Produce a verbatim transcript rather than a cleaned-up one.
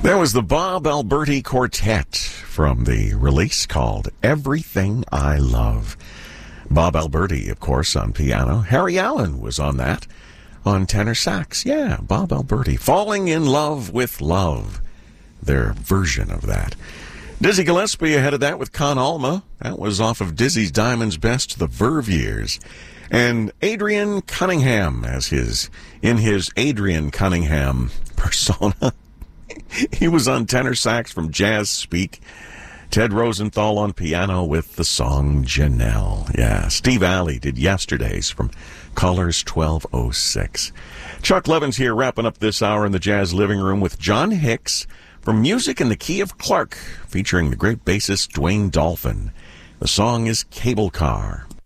That was the Bob Alberti Quartet from the release called Everything I Love. Bob Alberti, of course, on piano. Harry Allen was on that, on tenor sax. Yeah, Bob Alberti. Falling in Love with Love, their version of that. Dizzy Gillespie ahead of that with Con Alma. That was off of Dizzy's Diamond's Best, The Verve Years. And Adrian Cunningham as his, in his Adrian Cunningham persona. He was on tenor sax from Jazz Speak. Ted Rosenthal on piano with the song Janelle. Yeah, Steve Alley did Yesterdays from Colors twelve oh six. Chuck Levin's here wrapping up this hour in the Jazz Living Room with John Hicks from Music in the Key of Clark, featuring the great bassist Dwayne Dolphin. The song is Cable Car.